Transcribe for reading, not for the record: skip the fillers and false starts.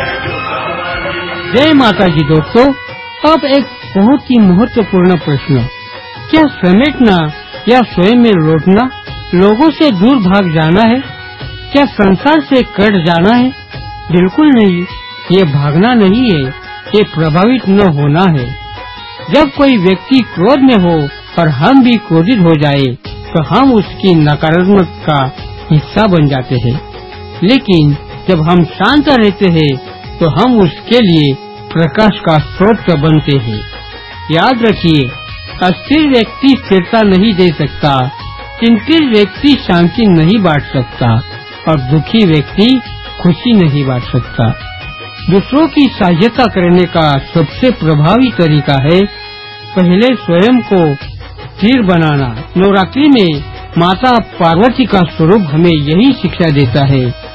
जय माता जी दोस्तों, अब एक बहुत ही महत्वपूर्ण प्रश्न, क्या समेटना या स्वयं में लौटना लोगों से दूर भाग जाना है? क्या संसार से कट जाना है? बिल्कुल नहीं, ये भागना नहीं है, ये प्रभावित न होना है। जब कोई व्यक्ति क्रोध में हो और हम भी क्रोधित हो जाए तो हम उसकी नकारात्मक का हिस्सा बन जाते हैं, लेकिन जब हम शांत रहते हैं तो हम उसके लिए प्रकाश का स्रोत बनते हैं। याद रखिए, अस्थिर व्यक्ति स्थिरता नहीं दे सकता, चिंतित व्यक्ति शांति नहीं बांट सकता और दुखी व्यक्ति खुशी नहीं बांट सकता। दूसरों की सहायता करने का सबसे प्रभावी तरीका है पहले स्वयं को स्थिर बनाना। नवरात्रि में माता पार्वती का स्वरूप हमें यही शिक्षा देता है।